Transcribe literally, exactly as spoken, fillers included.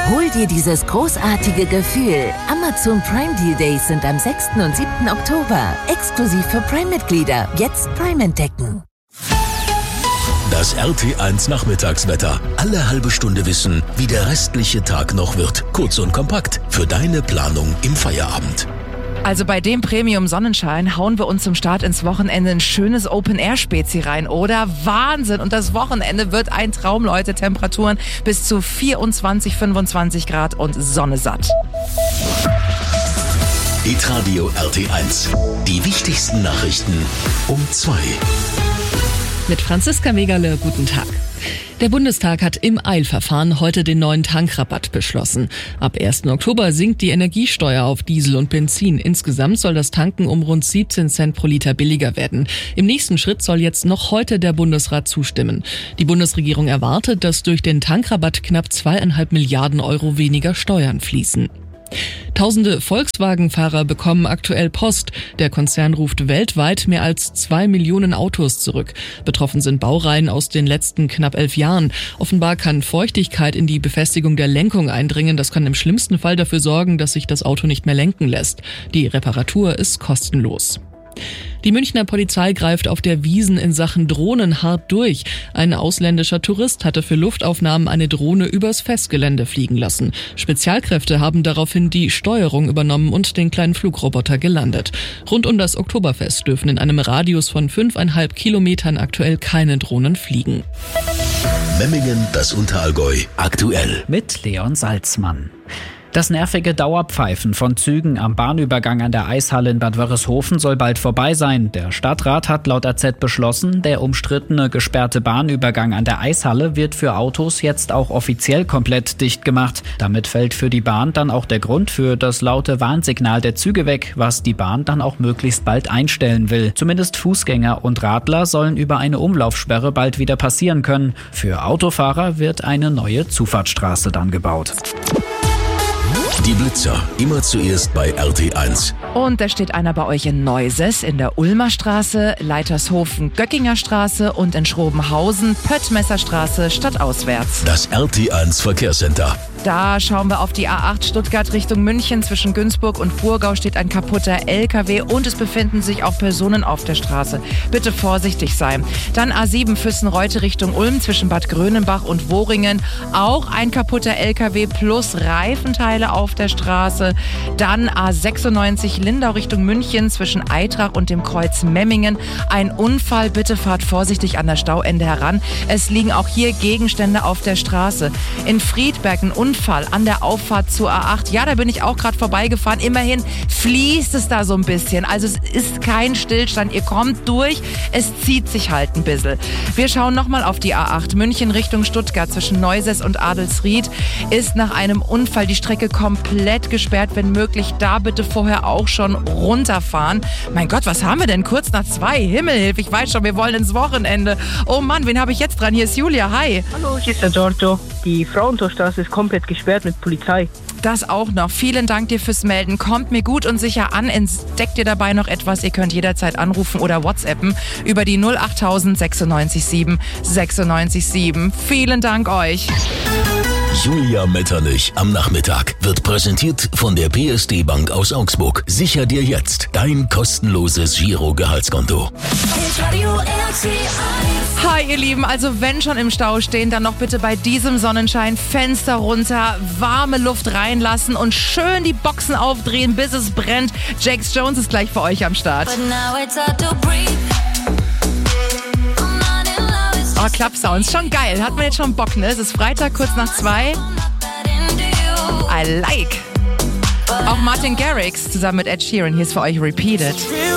Hol dir dieses großartige Gefühl. Amazon Prime Deal Days sind am sechsten und siebten Oktober. Exklusiv für Prime-Mitglieder. Jetzt Prime entdecken. Das R T eins Nachmittagswetter. Alle halbe Stunde wissen, wie der restliche Tag noch wird. Kurz und kompakt für deine Planung im Feierabend. Also bei dem Premium-Sonnenschein hauen wir uns zum Start ins Wochenende ein schönes Open-Air-Spezi rein, oder? Wahnsinn! Und das Wochenende wird ein Traum, Leute. Temperaturen bis zu vierundzwanzig, fünfundzwanzig Grad und Sonne satt. Hitradio R T eins. Die wichtigsten Nachrichten um zwei. Mit Franziska Megale, guten Tag. Der Bundestag hat im Eilverfahren heute den neuen Tankrabatt beschlossen. Ab ersten Oktober sinkt die Energiesteuer auf Diesel und Benzin. Insgesamt soll das Tanken um rund siebzehn Cent pro Liter billiger werden. Im nächsten Schritt soll jetzt noch heute der Bundesrat zustimmen. Die Bundesregierung erwartet, dass durch den Tankrabatt knapp zweieinhalb Milliarden Euro weniger Steuern fließen. Tausende Volkswagen-Fahrer bekommen aktuell Post. Der Konzern ruft weltweit mehr als zwei Millionen Autos zurück. Betroffen sind Baureihen aus den letzten knapp elf Jahren. Offenbar kann Feuchtigkeit in die Befestigung der Lenkung eindringen. Das kann im schlimmsten Fall dafür sorgen, dass sich das Auto nicht mehr lenken lässt. Die Reparatur ist kostenlos. Die Münchner Polizei greift auf der Wiesn in Sachen Drohnen hart durch. Ein ausländischer Tourist hatte für Luftaufnahmen eine Drohne übers Festgelände fliegen lassen. Spezialkräfte haben daraufhin die Steuerung übernommen und den kleinen Flugroboter gelandet. Rund um das Oktoberfest dürfen in einem Radius von fünfeinhalb Kilometern aktuell keine Drohnen fliegen. Memmingen, das Unterallgäu, aktuell. Mit Leon Salzmann. Das nervige Dauerpfeifen von Zügen am Bahnübergang an der Eishalle in Bad Wörishofen soll bald vorbei sein. Der Stadtrat hat laut A Z beschlossen, der umstrittene gesperrte Bahnübergang an der Eishalle wird für Autos jetzt auch offiziell komplett dicht gemacht. Damit fällt für die Bahn dann auch der Grund für das laute Warnsignal der Züge weg, was die Bahn dann auch möglichst bald einstellen will. Zumindest Fußgänger und Radler sollen über eine Umlaufsperre bald wieder passieren können. Für Autofahrer wird eine neue Zufahrtsstraße dann gebaut. Die Blitzer, immer zuerst bei R T eins. Und da steht einer bei euch in Neuses, in der Ulmer Straße, Leitershofen, Göckinger Straße und in Schrobenhausen, Pöttmesserstraße, stadtauswärts. Das R T eins Verkehrscenter. Da schauen wir auf die A acht Stuttgart Richtung München. Zwischen Günzburg und Burgau steht ein kaputter L K W und es befinden sich auch Personen auf der Straße. Bitte vorsichtig sein. Dann A sieben Füssen-Reute Richtung Ulm zwischen Bad Grönenbach und Woringen. Auch ein kaputter L K W plus Reifenteile auf der Straße. Dann A sechsundneunzig Lindau Richtung München zwischen Eitrach und dem Kreuz Memmingen. Ein Unfall. Bitte fahrt vorsichtig an das Stauende heran. Es liegen auch hier Gegenstände auf der Straße. In Friedberg ein Unfall an der Auffahrt zur A acht. Ja, da bin ich auch gerade vorbeigefahren. Immerhin fließt es da so ein bisschen. Also es ist kein Stillstand. Ihr kommt durch. Es zieht sich halt ein bisschen. Wir schauen nochmal auf die A acht. München Richtung Stuttgart zwischen Neuses und Adelsried ist nach einem Unfall die Strecke komplett gesperrt. Wenn möglich, da bitte vorher auch schon runterfahren. Mein Gott, was haben wir denn kurz nach zwei? Himmelhilfe, ich weiß schon, wir wollen ins Wochenende. Oh Mann, wen habe ich jetzt dran? Hier ist Julia, hi. Hallo, hier ist der Giorgio. Die Frauentorstraße ist komplett gesperrt mit Polizei. Das auch noch. Vielen Dank dir fürs Melden. Kommt mir gut und sicher an. Entdeckt ihr dabei noch etwas? Ihr könnt jederzeit anrufen oder WhatsAppen über die null acht tausend sechsundneunzig sieben sechsundneunzig sieben. Vielen Dank euch. Julia Metternich am Nachmittag wird präsentiert von der P S D Bank aus Augsburg. Sicher dir jetzt dein kostenloses Giro-Gehaltskonto. Hi ihr Lieben, also wenn schon im Stau stehen, dann noch bitte bei diesem Sonnenschein Fenster runter, warme Luft reinlassen und schön die Boxen aufdrehen, bis es brennt. Jax Jones ist gleich für euch am Start. Oh, Klappsounds, schon geil. Hat man jetzt schon Bock, ne? Es ist Freitag, kurz nach zwei. I like. Auch Martin Garrix zusammen mit Ed Sheeran. Hier ist für euch Repeated.